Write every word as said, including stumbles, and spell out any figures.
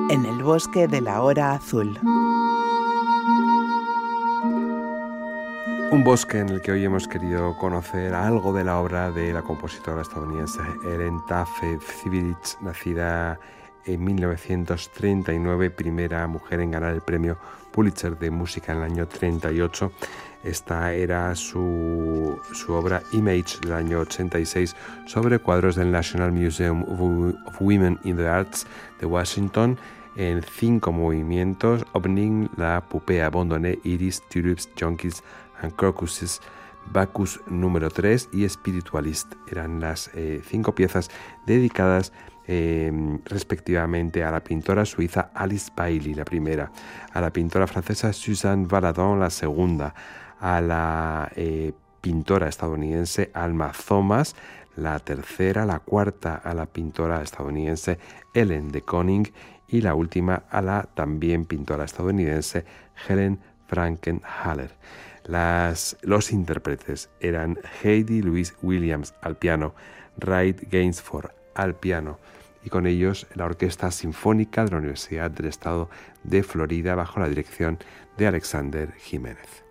En el bosque de la hora azul. Un bosque en el que hoy hemos querido conocer algo de la obra de la compositora estadounidense Helen Tafe Civilich, nacida en mil novecientos treinta y nueve, primera mujer en ganar el premio Pulitzer de música en el año treinta y ocho. Esta era su, su obra Image del año ochenta y seis sobre cuadros del National Museum of Women in the Arts de Washington en cinco movimientos: Opening, La Poupée Abandonnée, Iris, Tulips, Junkies and Crocuses, Bacchus número tres y Spiritualist. Eran las eh, cinco piezas dedicadas eh, respectivamente a la pintora suiza Alice Bailey, la primera, a la pintora francesa Suzanne Valadon, la segunda, a la eh, pintora estadounidense Alma Thomas, la tercera, la cuarta a la pintora estadounidense Ellen de Koning y la última a la también pintora estadounidense Helen Frankenhaller. Las, los intérpretes eran Heidi Louise Williams al piano, Wright Gainsford al piano y con ellos la Orquesta Sinfónica de la Universidad del Estado de Florida bajo la dirección de Alexander Jiménez.